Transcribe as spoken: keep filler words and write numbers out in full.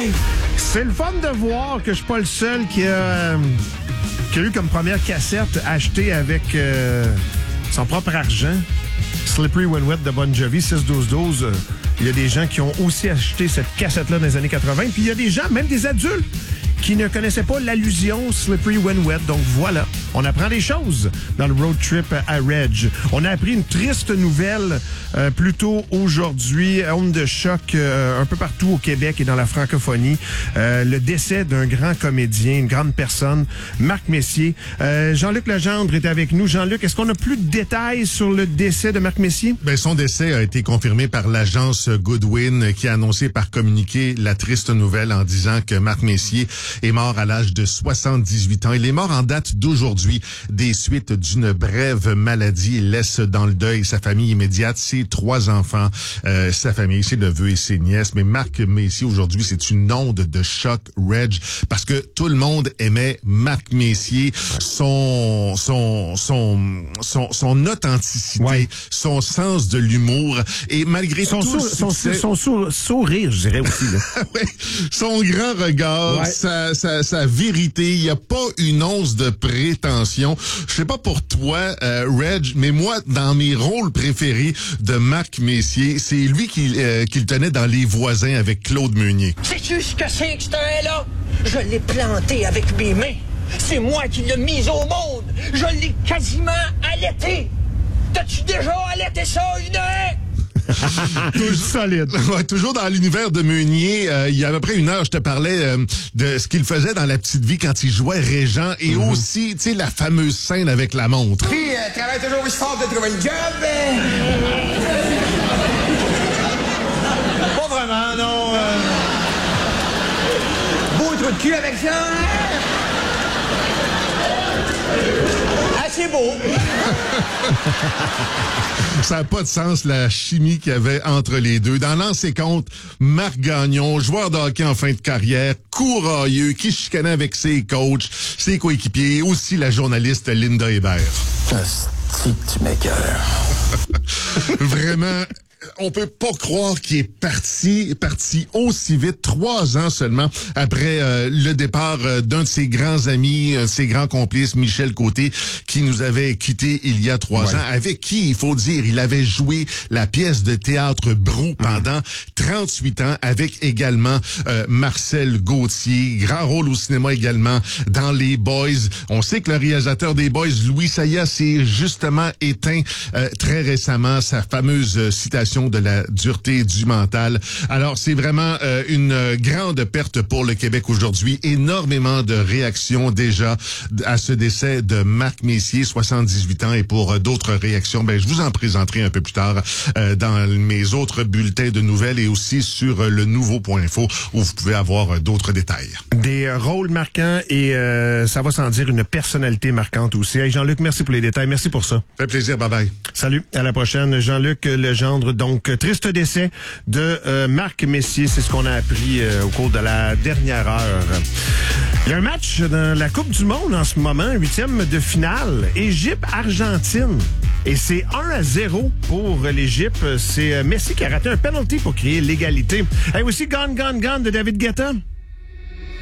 C'est le fun de voir que je suis pas le seul qui a, euh, qui a eu comme première cassette achetée avec euh, son propre argent. Slippery When Wet de Bon Jovi, six douze douze. Il y a des gens qui ont aussi acheté cette cassette-là dans les années quatre-vingt. Puis il y a des gens, même des adultes, qui ne connaissaient pas l'allusion Slippery When Wet. Donc voilà, on apprend des choses dans le road trip à Reg. On a appris une triste nouvelle euh, plus tôt aujourd'hui, onde de choc euh, un peu partout au Québec et dans la francophonie. Euh, le décès d'un grand comédien, une grande personne, Marc Messier. Euh, Jean-Luc Legendre est avec nous. Jean-Luc, est-ce qu'on a plus de détails sur le décès de Marc Messier? Ben, son décès a été confirmé par l'agence Goodwin qui a annoncé par communiqué la triste nouvelle en disant que Marc Messier est mort à l'âge de soixante-dix-huit ans. Il est mort en date d'aujourd'hui des suites d'une brève maladie. Il laisse dans le deuil sa famille immédiate, ses trois enfants, euh, sa famille, ses neveux et ses nièces. Mais Marc Messier, aujourd'hui, c'est une onde de choc, Reg, parce que tout le monde aimait Marc Messier, son son son son, son authenticité, ouais. son sens de l'humour et malgré son tout sou, son, succès, son sou, sourire, je dirais aussi. Là. ouais, son grand regard, ouais. sa Sa, sa vérité, il n'y a pas une once de prétention. Je sais pas pour toi, euh, Reg, mais moi, dans mes rôles préférés de Marc Messier, c'est lui qui, euh, qui le tenait dans Les Voisins avec Claude Meunier. Sais-tu ce que c'est que ce train-là? Je l'ai planté avec mes mains. C'est moi qui l'ai mis au monde. Je l'ai quasiment allaité. T'as-tu déjà allaité ça, une haie? Toujours solide. Ouais, toujours dans l'univers de Meunier, euh, il y a à peu près une heure, je te parlais euh, de ce qu'il faisait dans La Petite Vie quand il jouait Régent et mm-hmm. aussi, tu sais, la fameuse scène avec la montre. Puis, euh, travaille toujours aussi fort de trouver une job. Euh... Pas vraiment, non. Euh... Beau trou de cul avec ça, hein? Assez beau. Ça n'a pas de sens, la chimie qu'il y avait entre les deux. Dans l'ancien compte, Marc Gagnon, joueur de hockey en fin de carrière, courageux, qui chicanait avec ses coachs, ses coéquipiers, aussi la journaliste Linda Hébert. Asti que tu m'écoeures. Vraiment... On peut pas croire qu'il est parti, parti aussi vite, trois ans seulement après euh, le départ euh, d'un de ses grands amis, euh, ses grands complices, Michel Côté, qui nous avait quittés il y a trois ouais. ans, avec qui, il faut dire, il avait joué la pièce de théâtre Brou pendant mmh. trente-huit ans, avec également euh, Marcel Gauthier, grand rôle au cinéma également dans Les Boys. On sait que le réalisateur des Boys, Louis Sayas, s'est justement éteint euh, très récemment, sa fameuse euh, citation de la dureté du mental. Alors, c'est vraiment euh, une grande perte pour le Québec aujourd'hui. Énormément de réactions déjà à ce décès de Marc Messier, soixante-dix-huit ans. Et pour euh, d'autres réactions, ben je vous en présenterai un peu plus tard euh, dans mes autres bulletins de nouvelles et aussi sur euh, le nouveau point info où vous pouvez avoir euh, d'autres détails. Des euh, rôles marquants et euh, ça va sans dire une personnalité marquante aussi. Hey, Jean-Luc, merci pour les détails. Merci pour ça. Ça fait plaisir. Bye bye. Salut. À la prochaine. Jean-Luc Legendre. Donc, triste décès de euh, Marc Messier, c'est ce qu'on a appris euh, au cours de la dernière heure. Il y a un match dans la Coupe du Monde en ce moment, huitième de finale, Égypte-Argentine. Et c'est un à zéro pour l'Égypte. C'est Messi qui a raté un penalty pour créer l'égalité. Et aussi Gone, Gone, Gone de David Guetta.